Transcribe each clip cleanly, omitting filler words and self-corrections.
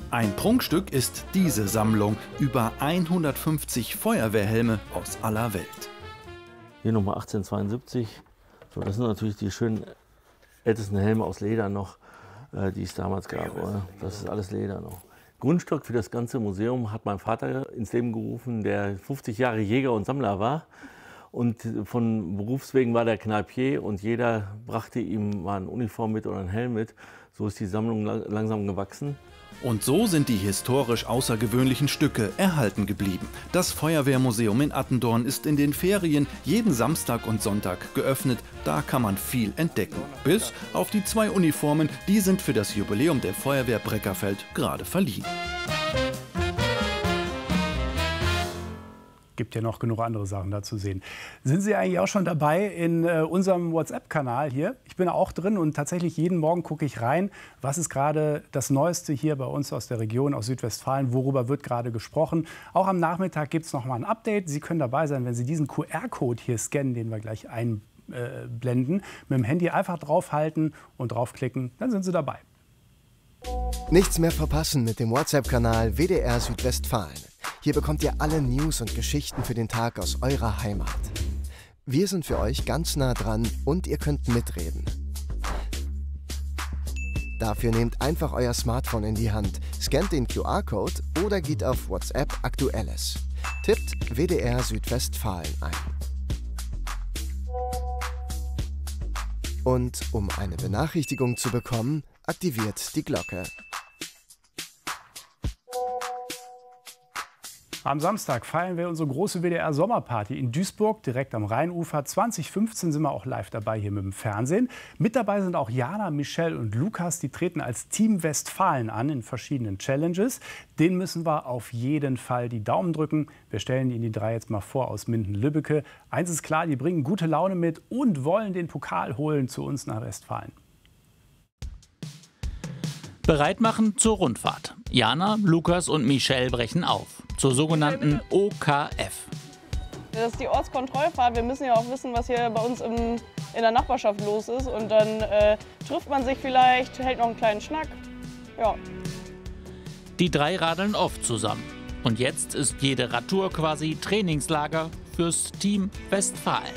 Ein Prunkstück ist diese Sammlung, über 150 Feuerwehrhelme aus aller Welt. Hier nochmal 1872. So, das sind natürlich die schönen ältesten Helme aus Leder noch, die es damals gab. Oder? Das ist alles Leder noch. Grundstock für das ganze Museum hat mein Vater ins Leben gerufen, der 50 Jahre Jäger und Sammler war. Und von Berufswegen war der Kneipier und jeder brachte ihm mal eine Uniform mit oder einen Helm mit. So ist die Sammlung langsam gewachsen. Und so sind die historisch außergewöhnlichen Stücke erhalten geblieben. Das Feuerwehrmuseum in Attendorn ist in den Ferien jeden Samstag und Sonntag geöffnet. Da kann man viel entdecken. Bis auf die 2 Uniformen, die sind für das Jubiläum der Feuerwehr Breckerfeld gerade verliehen. Gibt ja noch genug andere Sachen da zu sehen. Sind Sie eigentlich auch schon dabei in unserem WhatsApp-Kanal hier? Ich bin auch drin und tatsächlich jeden Morgen gucke ich rein, was ist gerade das Neueste hier bei uns aus der Region, aus Südwestfalen, worüber wird gerade gesprochen. Auch am Nachmittag gibt es noch mal ein Update. Sie können dabei sein, wenn Sie diesen QR-Code hier scannen, den wir gleich einblenden, mit dem Handy einfach draufhalten und draufklicken, dann sind Sie dabei. Nichts mehr verpassen mit dem WhatsApp-Kanal WDR Südwestfalen. Hier bekommt ihr alle News und Geschichten für den Tag aus eurer Heimat. Wir sind für euch ganz nah dran und ihr könnt mitreden. Dafür nehmt einfach euer Smartphone in die Hand, scannt den QR-Code oder geht auf WhatsApp Aktuelles. Tippt WDR Südwestfalen ein. Und um eine Benachrichtigung zu bekommen, aktiviert die Glocke. Am Samstag feiern wir unsere große WDR-Sommerparty in Duisburg, direkt am Rheinufer. 2015 sind wir auch live dabei hier mit dem Fernsehen. Mit dabei sind auch Jana, Michelle und Lukas. Die treten als Team Westfalen an in verschiedenen Challenges. Den müssen wir auf jeden Fall die Daumen drücken. Wir stellen Ihnen die 3 jetzt mal vor aus Minden-Lübbecke. Eins ist klar, die bringen gute Laune mit und wollen den Pokal holen zu uns nach Westfalen. Bereit machen zur Rundfahrt. Jana, Lukas und Michelle brechen auf. Zur sogenannten OKF. Das ist die Ortskontrollfahrt. Wir müssen ja auch wissen, was hier bei uns in der Nachbarschaft los ist. Und dann trifft man sich vielleicht, hält noch einen kleinen Schnack. Ja. Die 3 radeln oft zusammen. Und jetzt ist jede Radtour quasi Trainingslager fürs Team Westfalen.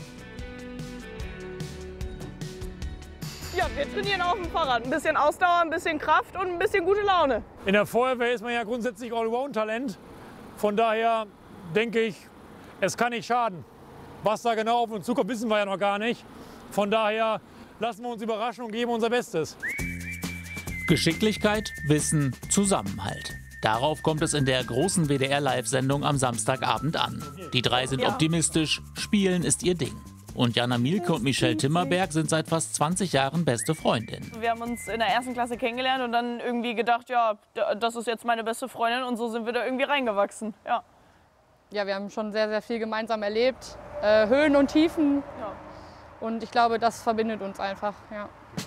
Ja, wir trainieren auf dem Fahrrad. Ein bisschen Ausdauer, ein bisschen Kraft und ein bisschen gute Laune. In der Feuerwehr ist man ja grundsätzlich Allround-Talent. Von daher denke ich, es kann nicht schaden. Was da genau auf uns zukommt, wissen wir ja noch gar nicht. Von daher lassen wir uns überraschen und geben unser Bestes. Geschicklichkeit, Wissen, Zusammenhalt. Darauf kommt es in der großen WDR-Live-Sendung am Samstagabend an. Die 3 sind optimistisch, Spielen ist ihr Ding. Und Jana Mielke und Michelle Timmerberg sind seit fast 20 Jahren beste Freundinnen. Wir haben uns in der 1. Klasse kennengelernt und dann irgendwie gedacht, ja, das ist jetzt meine beste Freundin und so sind wir da irgendwie reingewachsen. Ja, ja, wir haben schon sehr, sehr viel gemeinsam erlebt, Höhen und Tiefen. Ja. Und ich glaube, das verbindet uns einfach. Ja.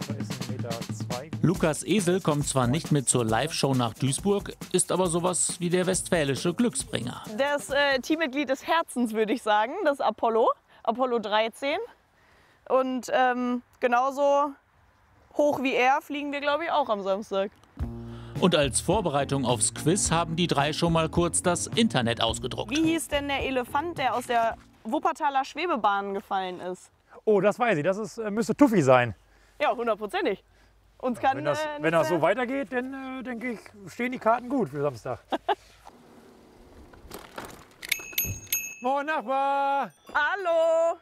Lukas Esel kommt zwar nicht mit zur Live-Show nach Duisburg, ist aber sowas wie der westfälische Glücksbringer. Der ist Teammitglied des Herzens, würde ich sagen, das ist Apollo 13. Und genauso hoch wie er fliegen wir, glaube ich, auch am Samstag. Und als Vorbereitung aufs Quiz haben die 3 schon mal kurz das Internet ausgedruckt. Wie hieß denn der Elefant, der aus der Wuppertaler Schwebebahn gefallen ist? Oh, das weiß ich. Das müsste Tuffy sein. Ja, 100%. Uns kann, wenn das so weitergeht, dann denke ich, stehen die Karten gut für Samstag. Moin Nachbar! Hallo!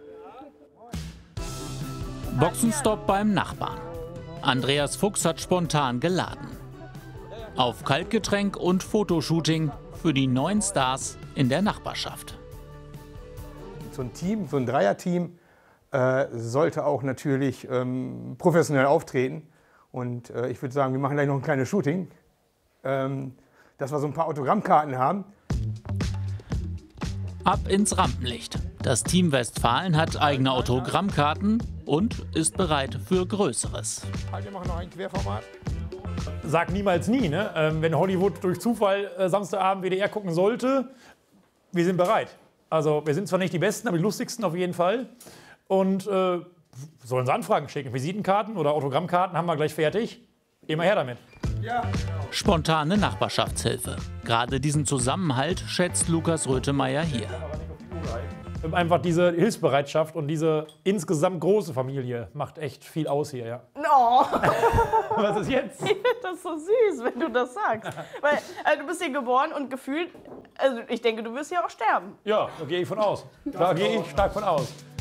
Boxenstopp beim Nachbarn. Andreas Fuchs hat spontan geladen. Auf Kaltgetränk und Fotoshooting für die 9 Stars in der Nachbarschaft. So ein Team, so ein Dreierteam sollte auch natürlich professionell auftreten. Und ich würde sagen, wir machen gleich noch ein kleines Shooting, dass wir so ein paar Autogrammkarten haben. Ab ins Rampenlicht. Das Team Westfalen hat eigene Autogrammkarten und ist bereit für Größeres. Wir machen noch ein Querformat. Sag niemals nie, ne? Wenn Hollywood durch Zufall Samstagabend WDR gucken sollte, wir sind bereit. Also wir sind zwar nicht die Besten, aber die lustigsten auf jeden Fall. Und sollen sie Anfragen schicken. Visitenkarten oder Autogrammkarten haben wir gleich fertig. Immer her damit. Spontane Nachbarschaftshilfe. Gerade diesen Zusammenhalt schätzt Lukas Röthemeyer hier. Einfach diese Hilfsbereitschaft und diese insgesamt große Familie macht echt viel aus hier, ja. Oh. Was ist jetzt? Ich finde das so süß, wenn du das sagst. Weil du bist hier geboren und gefühlt, also ich denke, du wirst hier auch sterben. Ja, da gehe ich von aus. Da gehe ich stark von aus.